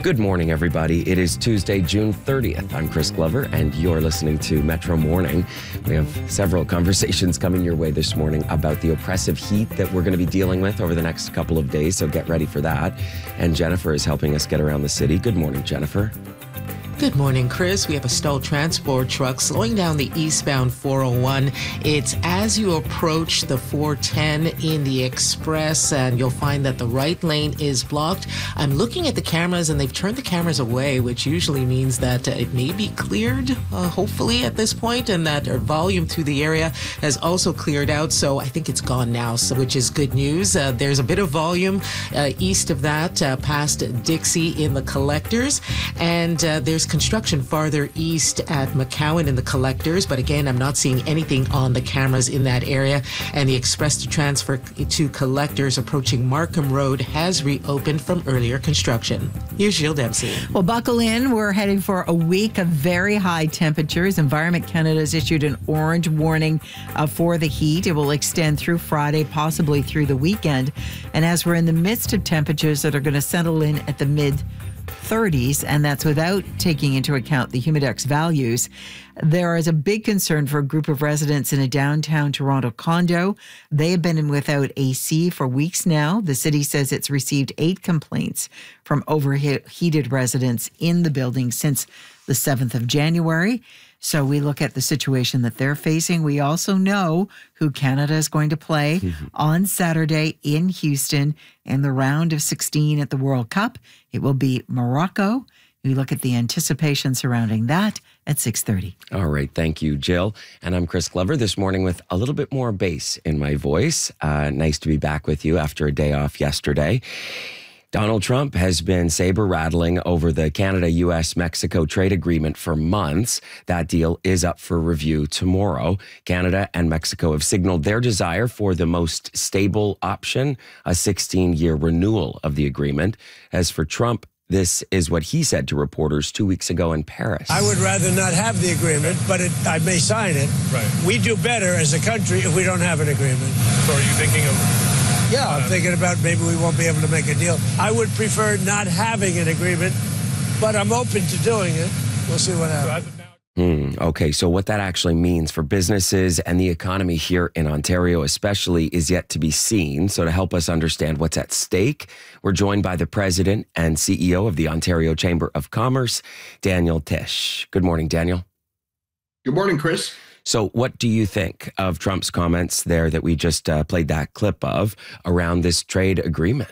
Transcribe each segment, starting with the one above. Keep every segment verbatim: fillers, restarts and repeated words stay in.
Good morning, everybody. It is Tuesday, June thirtieth. I'm Chris Glover, and you're listening to Metro Morning. We have several conversations coming your way this morning about the oppressive heat that we're going to be dealing with over the next couple of days, so get ready for that. And Jennifer is helping us get around the city. Good morning, Jennifer. Good morning, Chris. We have a stalled transport truck slowing down the eastbound four oh one. It's as you approach the four ten in the express, and you'll find that the right lane is blocked. I'm looking at the cameras, and they've turned the cameras away, which usually means that uh, it may be cleared, uh, hopefully, at this point, and that our volume through the area has also cleared out. So I think it's gone now, so which is good news. Uh, there's a bit of volume uh, east of that, uh, past Dixie in the collectors, and uh, there's construction farther east at McCowan in the collectors, but again, I'm not seeing anything on the cameras in that area. And the express to transfer to collectors approaching Markham Road has reopened from earlier construction. Here's Jill Dempsey. Well, buckle in. We're heading for a week of very high temperatures. Environment Canada has issued an orange warning uh, for the heat. It will extend through Friday, possibly through the weekend. And as we're in the midst of temperatures that are going to settle in at the mid thirties, and that's without taking into account the humidex values, there is a big concern for a group of residents in a downtown Toronto condo. They have been in without A C for weeks now. The city says it's received eight complaints from overheated residents in the building since the seventh of January. So we look at the situation that they're facing. We also know who Canada is going to play mm-hmm. on Saturday in Houston in the round of sixteen at the World Cup. It will be Morocco. We look at the anticipation surrounding that at six thirty. All right. Thank you, Jill. And I'm Chris Glover this morning with a little bit more bass in my voice. Uh, nice to be back with you after a day off yesterday. Donald Trump has been saber-rattling over the Canada-U S Mexico trade agreement for months. That deal is up for review tomorrow. Canada and Mexico have signaled their desire for the most stable option, a sixteen-year renewal of the agreement. As for Trump, this is what he said to reporters two weeks ago in Paris. I would rather not have the agreement, but it, I may sign it. Right. We do better as a country if we don't have an agreement. So are you thinking of... Yeah, I'm thinking about maybe we won't be able to make a deal. I would prefer not having an agreement, but I'm open to doing it. We'll see what happens. Hmm, okay, so what that actually means for businesses and the economy here in Ontario especially is yet to be seen. So to help us understand what's at stake, we're joined by the president and C E O of the Ontario Chamber of Commerce, Daniel Tisch. Good morning, Daniel. Good morning, Chris. So what do you think of Trump's comments there that we just uh, played that clip of around this trade agreement?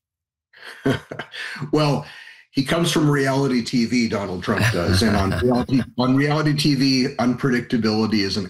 Well, he comes from reality T V, Donald Trump does. And on reality, on reality T V, unpredictability is an